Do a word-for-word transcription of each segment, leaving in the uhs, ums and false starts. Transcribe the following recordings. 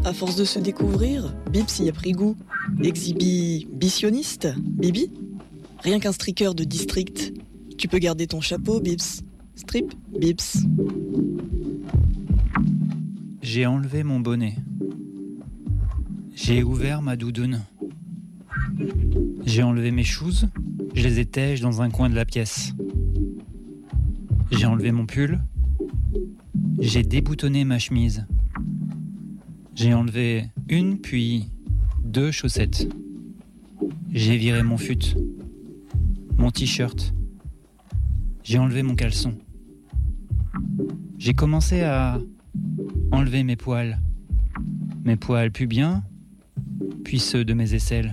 À force de se découvrir, Bips y a pris goût. Exhibitionniste, Bibi? Rien qu'un striker de district. Tu peux garder ton chapeau, Bips. Strip, Bips. J'ai enlevé mon bonnet. J'ai ouvert ma doudoune. J'ai enlevé mes shoes, je les étège dans un coin de la pièce. J'ai enlevé mon pull. J'ai déboutonné ma chemise. J'ai enlevé une puis deux chaussettes. J'ai viré mon fut, mon t-shirt. J'ai enlevé mon caleçon. J'ai commencé à enlever mes poils. Mes poils pubiens, puis ceux de mes aisselles.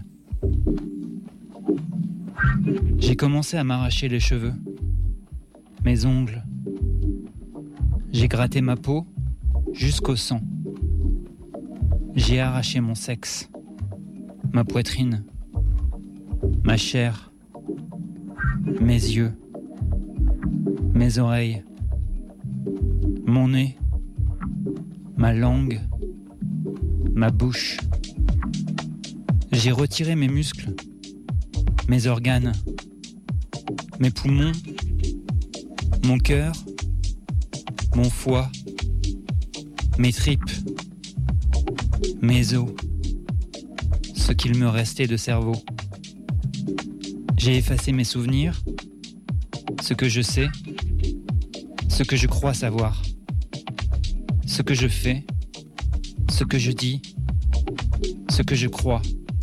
J'ai commencé à m'arracher les cheveux, mes ongles. J'ai gratté ma peau jusqu'au sang. J'ai arraché mon sexe, ma poitrine, ma chair, mes yeux, mes oreilles, mon nez, ma langue, ma bouche. J'ai retiré mes muscles, mes organes, mes poumons, mon cœur, mon foie, mes tripes, mes os, ce qu'il me restait de cerveau. J'ai effacé mes souvenirs, ce que je sais, ce que je crois savoir, ce que je fais, ce que je dis, ce que je crois.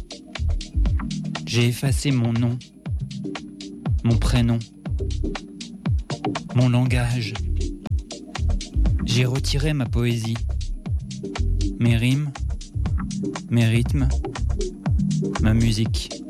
J'ai effacé mon nom, mon prénom, mon langage. J'ai retiré ma poésie, mes rimes, mes rythmes, ma musique.